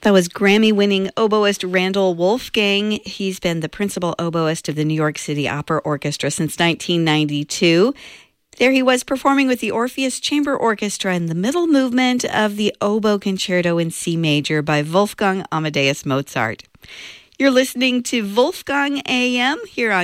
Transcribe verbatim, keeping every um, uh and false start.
That was Grammy-winning oboist Randall Wolfgang. He's been the principal oboist of the New York City Opera Orchestra since nineteen ninety-two. There he was performing with the Orpheus Chamber Orchestra in the middle movement of the Oboe Concerto in C Major by Wolfgang Amadeus Mozart. You're listening to Wolfgang A M here on